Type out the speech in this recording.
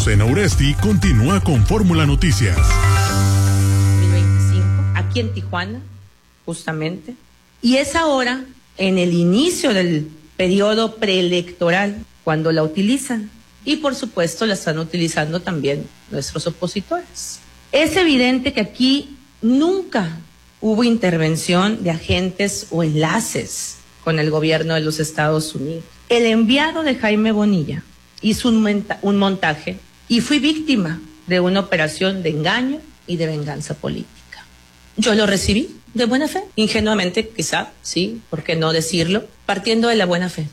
Azucena Uresti continúa con Fórmula Noticias. 2025, aquí en Tijuana, justamente. Y es ahora, en el inicio del periodo preelectoral, cuando la utilizan. Y por supuesto la están utilizando también nuestros opositores. Es evidente que aquí nunca hubo intervención de agentes o enlaces con el gobierno de los Estados Unidos. El enviado de Jaime Bonilla hizo un montaje y fui víctima de una operación de engaño y de venganza política. Yo lo recibí de buena fe, ingenuamente quizá, sí, ¿por qué no decirlo? Partiendo de la buena fe.